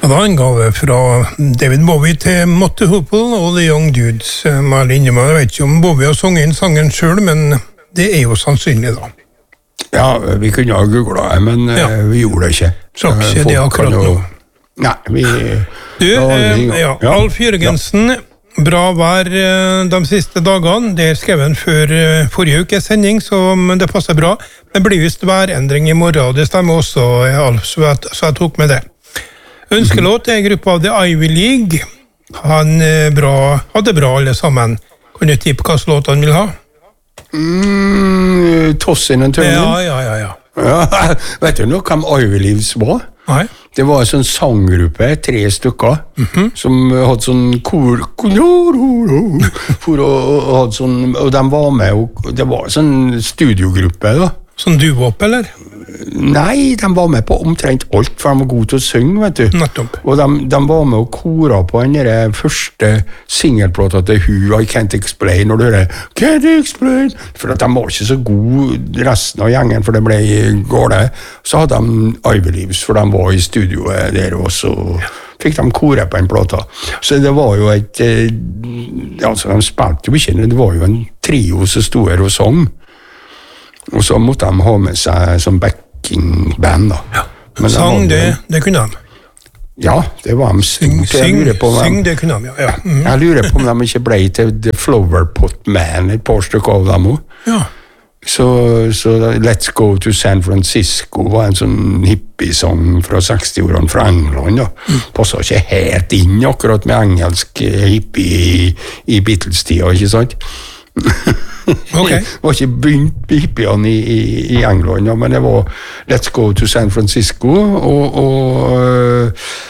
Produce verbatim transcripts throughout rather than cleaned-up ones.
Ja, da en gave fra David Bowie til Motte Hoople og The Young Dudes. Marlin, jeg vet ikke om Bowie har sunget inn sangen selv, men det er jo sannsynlig da. Ja, vi kunne ha googlet det, men ja. vi gjorde det ikke. Så ikke det akkurat nå. Nei, vi... Du, eh, ja, Alf Jørgensen, ja. Bra vær de siste dagene. Det skrev han før forrige ukes sending, så det passer bra. Det blir vist værendring i morgen, og det stemmer også, Alf, så jeg, så jeg tok med det. Ønskelåt er gruppa av The Ivy League. Han bra, hadde bra alle sammen. Kan du tippe hva låt han vil ha? Mm, Tossin and Turning? Ja, ja, ja, ja. ja. Vet du noe hvem Ivy Leaves var? Nei. Det var en sånn sanggruppe, tre stykker, mm-hmm. som hadde sånn kor, for å, og, hadde sånn, og de var med, og det var en sånn studiogruppe da. Sånn duvåp, eller? Nei, de var med på omtrent alt, for de var gode til å synge, vet du. Nettopp. Og de, de var med og kora på den der første singelplata til Who, I Can't Explain, og du hører, Can't Explain, for at de var ikke så gode resten av gjengen, for det ble gårde. Så hadde de Ivy Leaves, for de var i studioet der, og så fikk de kore på en plata. Så det var jo et, altså de spilte jo ikke, det var jo en trio som stod her og sang. Og så måtte de ha med seg som backingband da. Ja. Sang det, det kunne de. Ja, det var de. Syng, syng, syng det kunne de, ja. ja. Mm. Jeg lurer på om de ikke ble til The Flowerpot Man, et par stykker av dem også. Ja. Så, så Let's Go to San Francisco var en sånn hippie-sang fra seksti-årene fra England. Ja. Mm. Passet ikke helt inn akkurat med engelsk hippie i, i Beatles-tida, ikke sant? Okay. Det var ikke begynt hippiene i, i, i England, ja, men det var Let's Go to San Francisco, og, og,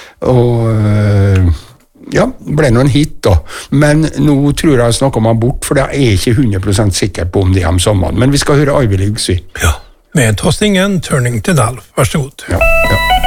og ja, ble noen hit da. Men nå tror jeg jeg snakker meg bort, for jeg er ikke hundre prosent sikker på om de er sammen. Men vi skal høre Ivy League, si. Ja, med Tossingen, Turning to Dalf. Vær så god. Ja, ja.